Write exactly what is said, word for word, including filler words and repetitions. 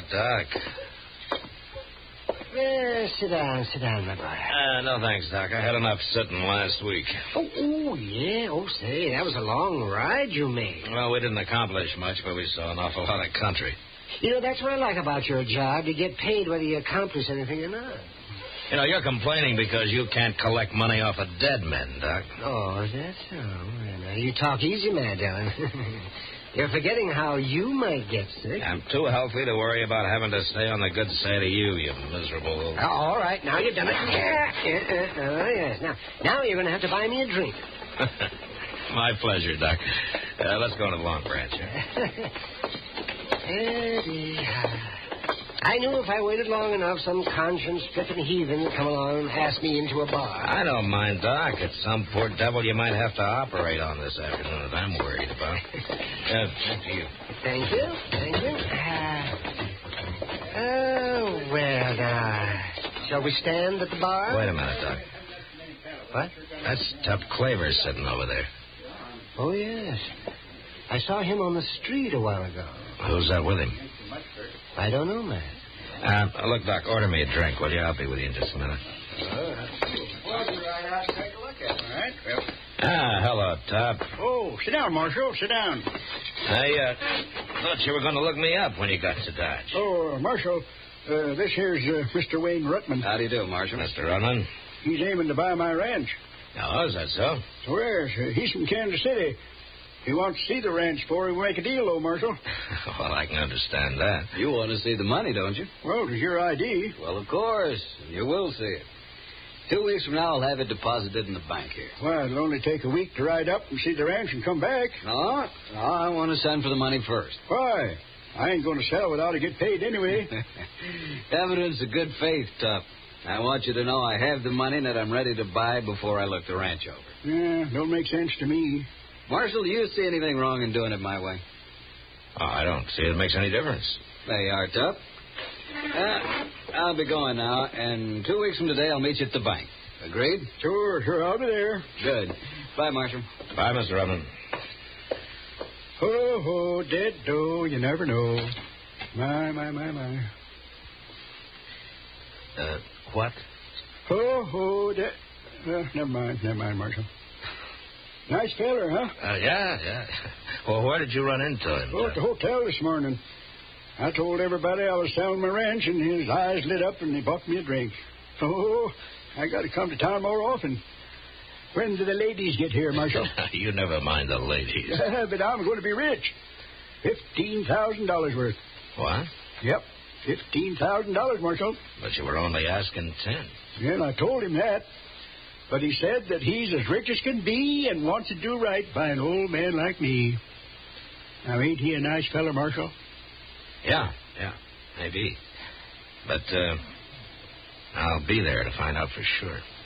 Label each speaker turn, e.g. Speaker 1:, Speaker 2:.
Speaker 1: Doc.
Speaker 2: Yeah, sit down, sit down, my boy.
Speaker 1: Uh, no, thanks, Doc. I had enough sitting last week.
Speaker 2: Oh, oh, yeah. Oh, say, that was a long ride you made.
Speaker 1: Well, we didn't accomplish much, but we saw an awful lot of country.
Speaker 2: You know, that's what I like about your job. You get paid whether you accomplish anything or not.
Speaker 1: You know, you're complaining because you can't collect money off of dead men, Doc.
Speaker 2: Oh, is that so? Well, now, you talk easy, Mad Dillon. You're forgetting how you might get sick.
Speaker 1: I'm too healthy to worry about having to stay on the good side of you, you miserable...
Speaker 2: Oh, all right, now you've done it. Yeah, yeah, yeah. Oh, yes. Now, now you're going to have to buy me a drink.
Speaker 1: My pleasure, Doc. Uh, let's go to the Long Branch.
Speaker 2: I knew if I waited long enough, some conscience-stricken heathen would come along and ask me into a bar.
Speaker 1: I don't mind, Doc. It's some poor devil you might have to operate on this afternoon that I'm worried about. Uh, thank you.
Speaker 2: Thank you. Thank you. Uh, oh, well, now, shall we stand at the bar?
Speaker 1: Wait a minute, Doc.
Speaker 2: What?
Speaker 1: That's Tup Claver sitting over there.
Speaker 2: Oh, yes. I saw him on the street a while ago.
Speaker 1: Who's that with him?
Speaker 2: I don't know, man.
Speaker 1: Uh, look, Doc, order me a drink, will you? I'll be with you in just a minute.
Speaker 3: Well, right out and take a look at it, all right? Well.
Speaker 1: Ah, hello, Tup.
Speaker 3: Oh, sit down, Marshal. Sit down.
Speaker 1: I uh, thought you were going to look me up when you got to Dodge.
Speaker 3: Oh, uh, Marshal, uh, this here's uh, Mister Wayne Rutman.
Speaker 1: How do you do, Marshal? Mister Rutman?
Speaker 3: He's aiming to buy my ranch.
Speaker 1: Oh, is that so?
Speaker 3: So, yes, uh, he's from Kansas City. He wants to see the ranch before we make a deal, though, Marshal.
Speaker 1: Well, I can understand that.
Speaker 4: You want to see the money, don't you?
Speaker 3: Well, it's your I D.
Speaker 4: Well, of course. You will see it. Two weeks from now, I'll have it deposited in the bank here.
Speaker 3: Well, it'll only take a week to ride up and see the ranch and come back.
Speaker 4: No, no, I want to send for the money first.
Speaker 3: Why? I ain't going to sell without I get paid anyway.
Speaker 4: Evidence of good faith, Tup. I want you to know I have the money that I'm ready to buy before I look the ranch over.
Speaker 3: Yeah, don't make sense to me.
Speaker 4: Marshal, do you see anything wrong in doing it my way?
Speaker 1: Oh, I don't see it makes any difference.
Speaker 4: There you are, Tup. Uh, I'll be going now, and two weeks from today I'll meet you at the bank. Agreed?
Speaker 3: Sure, sure, I'll be there.
Speaker 4: Good. Bye, Marshal.
Speaker 1: Bye, Mister Rutman.
Speaker 3: Ho, ho, dead dough, you never know. My, my, my, my.
Speaker 1: Uh, what?
Speaker 3: Ho, ho, dead... Uh, never mind, never mind, Marshal. Nice feller, huh?
Speaker 1: Uh, yeah, yeah. Well, where did you run into him?
Speaker 3: Oh, at the hotel this morning. I told everybody I was selling my ranch, and his eyes lit up, and he bought me a drink. Oh, I got to come to town more often. When do the ladies get here, Marshal?
Speaker 1: You never mind the ladies.
Speaker 3: But I'm going to be rich. Fifteen thousand dollars worth.
Speaker 1: What?
Speaker 3: Yep, fifteen thousand dollars, Marshal.
Speaker 1: But you were only asking ten.
Speaker 3: Yeah, and I told him that. But he said that he's as rich as can be and wants to do right by an old man like me. Now, ain't he a nice feller, Marshal?
Speaker 1: Yeah, yeah, maybe. But uh, I'll be there to find out for sure.